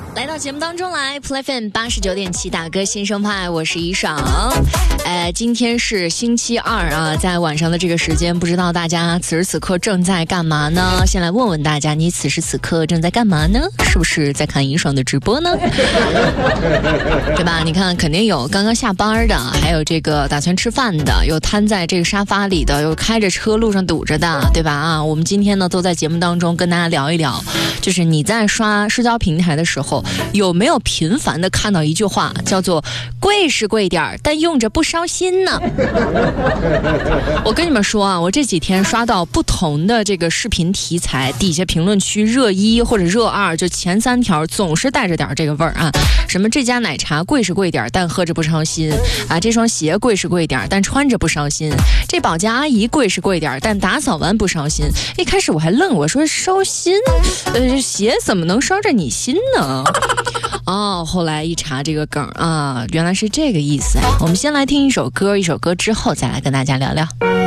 来到节目当中来 Play FM 89.7打歌新生派，我是怡爽。今天是星期二啊，在晚上的这个时间，不知道大家此时此刻正在干嘛呢？先来问问大家，你此时此刻正在干嘛呢？是不是在看怡爽的直播呢？对吧？你看，肯定有刚刚下班的，还有这个打算吃饭的，有瘫在这个沙发里的，有开着车路上堵着的，对吧？啊，我们今天呢都在节目当中跟大家聊一聊，就是你在刷社交平台的时候，有没有频繁的看到一句话，叫做贵是贵点，但用着不伤心呢？我跟你们说啊，我这几天刷到不同的这个视频题材，底下评论区热一或者热二，就前3条总是带着点这个味儿啊。什么这家奶茶贵是贵点，但喝着不伤心啊；这双鞋贵是贵点，但穿着不伤心；这保洁阿姨贵是贵点，但打扫完不伤心。一开始我还愣，我说烧心，鞋怎么能烧着你心呢？哦，后来一查这个梗啊，原来是这个意思啊。我们先来听一首歌之后再来跟大家聊聊。